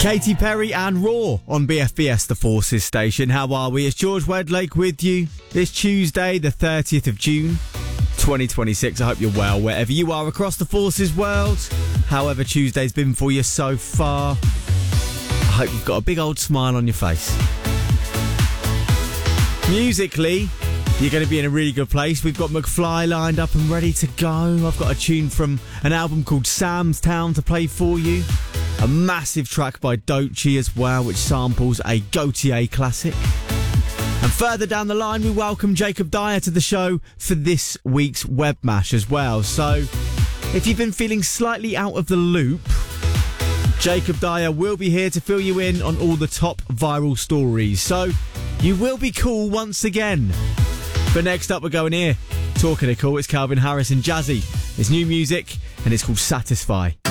Katy Perry and Raw on BFBS, the Forces station. How are we? It's George Wedlake with you. It's Tuesday, the 30th of June, 2026. I hope you're well wherever you are across the Forces world. However Tuesday's been for you so far, I hope you've got a big old smile on your face. Musically, you're going to be in a really good place. We've got McFly lined up and ready to go. I've got a tune from an album called Sam's Town to play for you. A massive track by Doechii as well, which samples a Gotye classic. And further down the line, we welcome Jacob Dyer to the show for this week's Web Mash as well. So, if you've been feeling slightly out of the loop, Jacob Dyer will be here to fill you in on all the top viral stories. So, you will be cool once again. But next up, we're going here. Talking of cool, it's Calvin Harris and Jazzy. It's new music, and it's called Satisfy.